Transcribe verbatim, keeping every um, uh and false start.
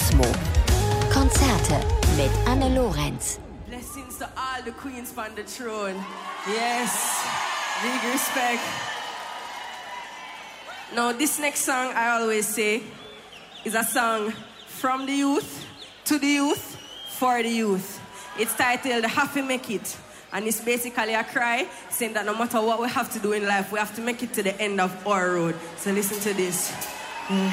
Cosmo. Konzerte mit Anne Lorenz. Blessings to all the queens on the throne. Yes, big respect. Now, this next song, I always say, is a song from the youth, to the youth, for the youth. It's titled Happy Make It. And it's basically a cry saying that no matter what we have to do in life, we have to make it to the end of our road. So listen to this. Yeah.